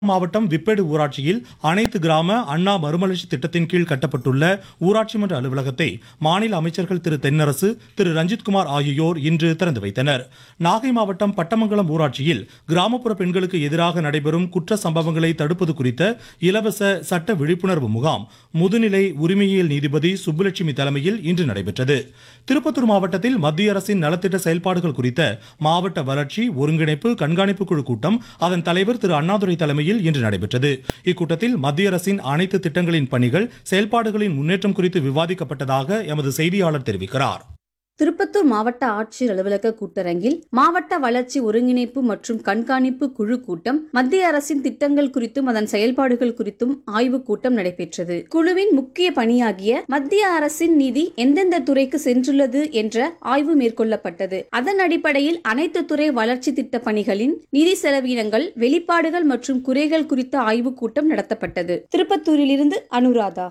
மாவட்டம் விப்பேடு ஊராட்சியில் அனைத்து கிராம அண்ணா மறுமலர்ச்சி திட்டத்தின் கீழ் கட்டப்பட்டுள்ள ஊராட்சி மன்ற அலுவலகத்தை மாநில அமைச்சர்கள் திரு தென்னரசு, திரு ரஞ்சித்குமார் ஆகியோர் இன்று திறந்து வைத்தனர். நாகை மாவட்டம் பட்டமங்கலம் ஊராட்சியில் கிராமப்புற பெண்களுக்கு எதிராக நடைபெறும் குற்ற சம்பவங்களை தடுப்பது குறித்த இலவச சட்ட விழிப்புணர்வு முகாம் முதுநிலை உரிமையியல் நீதிபதி சுப்புலட்சுமி தலைமையில் இன்று நடைபெற்றது. திருப்பத்தூர் மாவட்டத்தில் மத்திய அரசின் நலத்திட்ட செயல்பாடுகள் குறித்த மாவட்ட வளர்ச்சி ஒருங்கிணைப்பு கண்காணிப்பு குழு கூட்டம் அதன் தலைவர் திரு அண்ணாதுரை தலைமையில் இன்று நடைபெற்றது. இக்கூட்டத்தில் மத்திய அரசின் அனைத்து திட்டங்களின் பணிகள், செயல்பாடுகளின் முன்னேற்றம் குறித்து விவாதிக்கப்பட்டதாக எமது செய்தியாளர் தெரிவிக்கிறார். திருப்பத்தூர் மாவட்ட ஆட்சியர் அலுவலக கூட்டரங்கில் மாவட்ட வளர்ச்சி ஒருங்கிணைப்பு மற்றும் கண்காணிப்பு குழு கூட்டம், மத்திய அரசின் திட்டங்கள் குறித்தும் அதன் செயல்பாடுகள் குறித்தும் ஆய்வுக் கூட்டம் நடைபெற்றது. குழுவின் முக்கிய பணியாகிய மத்திய அரசின் நிதி எந்தெந்த துறைக்கு சென்றுள்ளது என்ற ஆய்வு மேற்கொள்ளப்பட்டது. அதன் அடிப்படையில் அனைத்து துறை வளர்ச்சி திட்ட பணிகளின் நிதி செலவினங்கள், வெளிப்பாடுகள் மற்றும் குறைகள் குறித்த ஆய்வுக் கூட்டம் நடத்தப்பட்டது. திருப்பத்தூரிலிருந்து அனுராதா.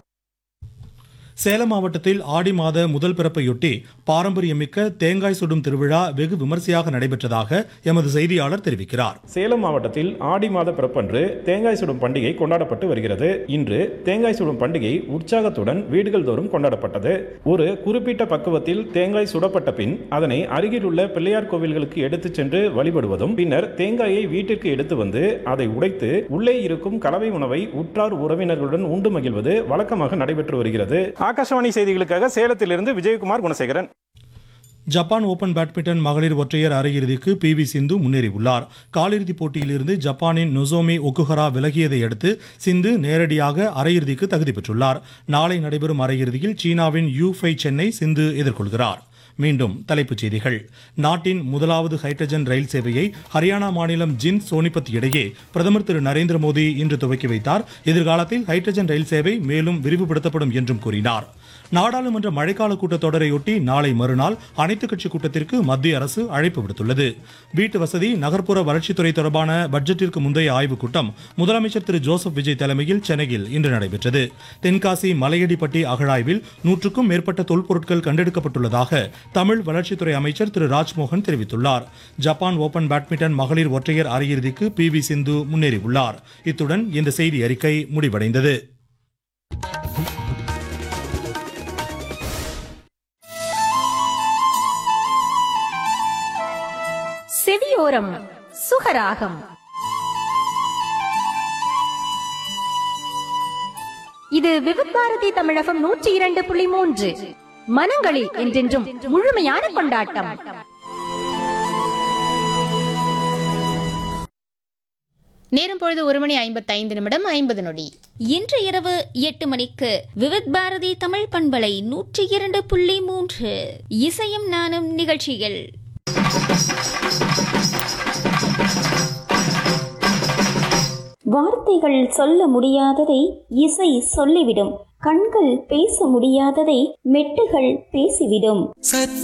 சேலம் மாவட்டத்தில் ஆடி மாத முதல் பிறப்பையொட்டி பாரம்பரியமிக்க தேங்காய் சுடும் திருவிழா வெகு விமர்சையாக நடைபெற்றதாக எமது செய்தியாளர் தெரிவிக்கிறார். சேலம் மாவட்டத்தில் ஆடி மாத பிறப்பன்று தேங்காய் சுடும் பண்டிகை கொண்டாடப்பட்டு வருகிறது. இன்று தேங்காய் சுடும் பண்டிகை உற்சாகத்துடன் வீடுகள் தோறும் கொண்டாடப்பட்டது. ஒரு குறிப்பிட்ட பக்குவத்தில் தேங்காய் சுடப்பட்ட பின் அதனை அருகில் உள்ள பிள்ளையார் கோவில்களுக்கு எடுத்துச் சென்று வழிபடுவதும், பின்னர் தேங்காயை வீட்டிற்கு எடுத்து வந்து அதை உடைத்து உள்ளே இருக்கும் கலவை உணவை உற்றார் உறவினர்களுடன் உண்டு மகிழ்வது வழக்கமாக நடைபெற்று வருகிறது. ஆகாஷவாணி செய்திகளுக்காக சேலத்திலிருந்து Vijayakumar Gunasekaran. Japan open badminton மகளிர் ஒற்றையர் அரையிறுதிக்கு PV சிந்து முன்னேறியுள்ளார். காலிறுதிப் போட்டியிலிருந்து ஜப்பானின் நொசோமி ஒக்குஹரா விலகியதை அடுத்து சிந்து நேரடியாக அரையிறுதிக்கு தகுதி பெற்றுள்ளார். நாளை நடைபெறும் அரையிறுதியில் சீனாவின் யூஃபை சென்னை சிந்து எதிர்கொள்கிறார். மீண்டும் தலைப்புச் செய்திகள். நாட்டின் முதலாவது ஹைட்ரஜன் ரயில் சேவையை ஹரியானா மாநிலம் ஜிந்த் சோனிபத் இடையே பிரதமர் திரு நரேந்திர மோடி இன்று துவக்கி வைத்தார். எதிர்காலத்தில் ஹைட்ரஜன் ரயில் சேவை மேலும் விரிவுபடுத்தப்படும் என்றும் கூறினார். நாடாளுமன்ற மழைக்கால கூட்டத்தொடரையொட்டி நாளை மறுநாள் அனைத்துக் கட்சி கூட்டத்திற்கு மத்திய அரசு அழைப்பு விடுத்துள்ளது. வீட்டு வசதி நகர்ப்புற வளர்ச்சித்துறை தொடர்பான பட்ஜெட்டிற்கு முந்தைய ஆய்வுக் கூட்டம் முதலமைச்சர் திரு ஜோசப் விஜய் தலைமையில் சென்னையில் இன்று நடைபெற்றது. தென்காசி மலையடிப்பட்டி அகழாய்வில் 100க்கும் மேற்பட்ட தொல்பொருட்கள் கண்டெடுக்கப்பட்டுள்ளதாக தமிழ் வளர்ச்சித்துறை அமைச்சர் திரு ராஜ்மோகன் தெரிவித்துள்ளார். ஜப்பான் ஓபன் பேட்மிண்டன் மகளிர் ஒற்றையர் அரையிறுதிக்கு PV சிந்து முன்னேறியுள்ளார். இத்துடன் இந்த செய்தி அறிக்கை முடிவடைந்தது. செவியோரம் சுகராகம். இது விவித் பாரதி தமிழகம் 102.3. மனங்களில் என்றென்றும் முழுமையான கொண்டாட்டம். நேரம் பொழுது 1:55 இன்று இரவு 8 மணிக்கு விவித் பாரதி தமிழ் பண்பலை 102.3 இசையும் நானும் நிகழ்ச்சிகள். வார்த்தைகள் சொல்ல முடியாததை இசை சொல்லிவிடும். கண்கள் பேச முடியாததை மெட்டுகள் பேசிவிடும்.